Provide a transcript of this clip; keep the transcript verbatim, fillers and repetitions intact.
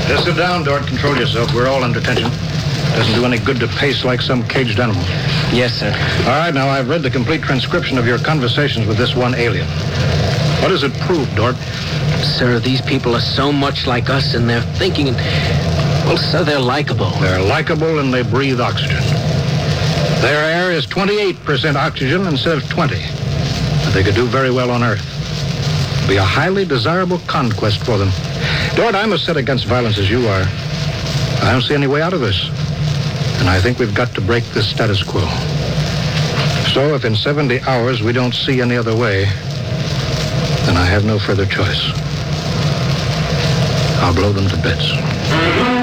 Just sit down, Dort. Control yourself. We're all under tension. Doesn't do any good to pace like some caged animal. Yes, sir. All right, now I've read the complete transcription of your conversations with this one alien. What does it prove, Dort? Sir, these people are so much like us in their thinking. And, well, sir, they're likable. They're likable and they breathe oxygen. Their air is twenty-eight percent oxygen instead of twenty. But they could do very well on Earth. It'd be a highly desirable conquest for them. Dort, I'm as set against violence as you are. I don't see any way out of this. And I think we've got to break this status quo. So if in seventy hours we don't see any other way, then I have no further choice. I'll blow them to bits.